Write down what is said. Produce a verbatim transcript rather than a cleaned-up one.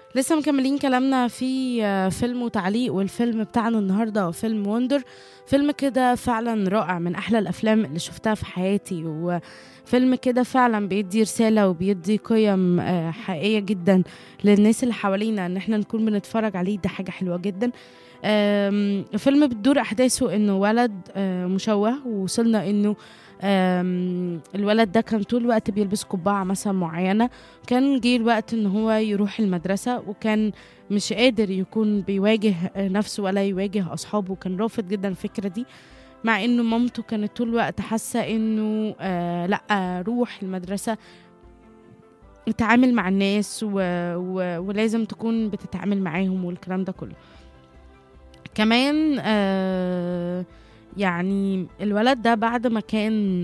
لسه مكملين كلامنا في آه، فيلم وتعليق، والفيلم بتاعنا النهارده هو فيلم وندر. فيلم كده فعلا رائع، من احلى الافلام اللي شفتها في حياتي، وفيلم كده فعلا بيدي رسالة وبيدي قيم آه، حقيقية جدا للناس اللي حوالينا، ان احنا نكون بنتفرج عليه. ده حاجة حلوة جدا. آم، الفيلم بتدور احداثه انه ولد آه، مشوه، ووصلنا انه آم، الولد ده كان طول الوقت بيلبس قبعة مثلا معينة. كان جه الوقت ان هو يروح المدرسة، وكان مش قادر يكون بيواجه نفسه ولا يواجه اصحابه. كان رافض جدا الفكرة دي، مع انه مامته كانت طول الوقت حاسة انه آه لا، روح المدرسة، اتعامل مع الناس و... و... ولازم تكون بتتعامل معاهم والكلام ده كله. كمان آه يعني الولد ده بعد ما كان